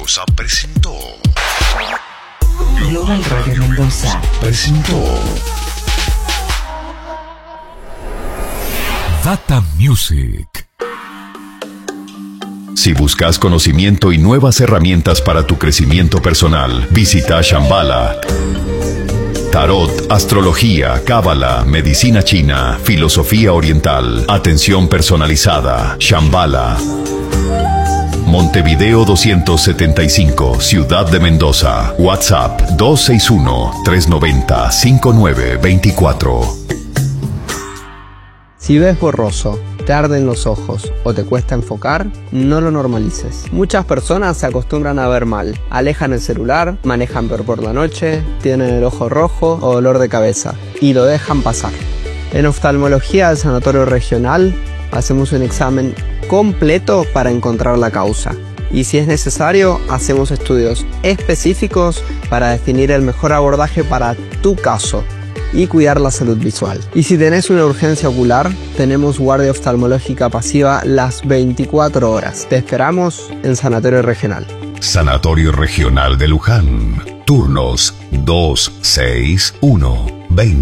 Mendoza presentó. Global Radio Mendoza presentó Data Music. Si buscas conocimiento y nuevas herramientas para tu crecimiento personal, visita Shambhala. Tarot, astrología, cábala, medicina china, filosofía oriental, atención personalizada. Shambhala. Montevideo 275, Ciudad de Mendoza. WhatsApp 261-390-5924. Si ves borroso, te arden los ojos o te cuesta enfocar, no lo normalices. Muchas personas se acostumbran a ver mal, alejan el celular, manejan peor por la noche, tienen el ojo rojo o dolor de cabeza y lo dejan pasar. En oftalmología del Sanatorio Regional hacemos un examen completo para encontrar la causa. Y si es necesario, hacemos estudios específicos para definir el mejor abordaje para tu caso y cuidar la salud visual. Y si tenés una urgencia ocular, tenemos guardia oftalmológica pasiva las 24 horas. Te esperamos en Sanatorio Regional. Sanatorio Regional de Luján. Turnos 261-20.